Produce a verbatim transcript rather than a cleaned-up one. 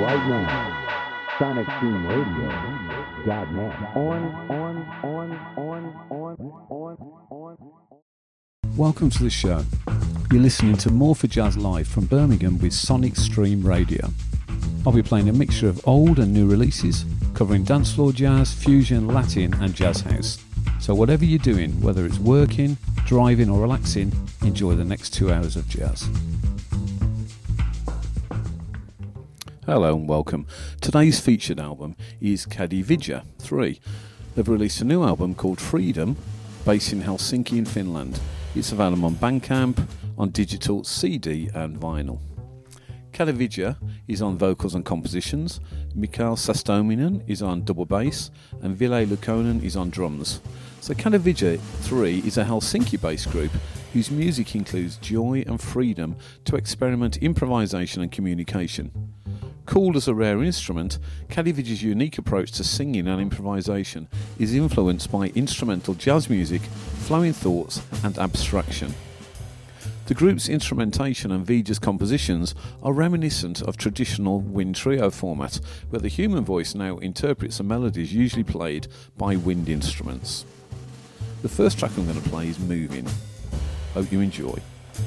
right now. Sonic Stream Radio dot net. On, on, on, on, on, on, on. Welcome to the show. You're listening to More for Jazz Live from Birmingham with Sonic Stream Radio. I'll be playing a mixture of old and new releases, covering dancefloor jazz, fusion, Latin and jazz house. So whatever you're doing, whether it's working, driving or relaxing, enjoy the next two hours of jazz. Hello and welcome. Today's featured album is Kadividja three. They've released a new album called Freedom, based in Helsinki in Finland. It's available on Bandcamp, on digital, C D and vinyl. Kadividja is on vocals and compositions, Mikael Sastominen is on double bass, and Ville Lukonen is on drums. So Kadividja three is a Helsinki-based group whose music includes joy and freedom to experiment improvisation and communication. Called as a rare instrument, Kadividja's unique approach to singing and improvisation is influenced by instrumental jazz music, flowing thoughts and abstraction. The group's instrumentation and Vidja's compositions are reminiscent of traditional wind trio format, where the human voice now interprets the melodies usually played by wind instruments. The first track I'm going to play is Moving. Hope you enjoy.